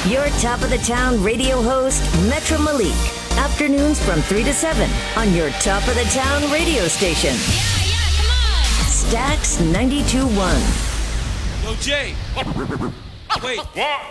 Your top of the town radio host, Metro Malik. Afternoons from 3 to 7 on your top of the town radio station. Yeah, come on. Stax 92.1. Yo, Jay. Wait.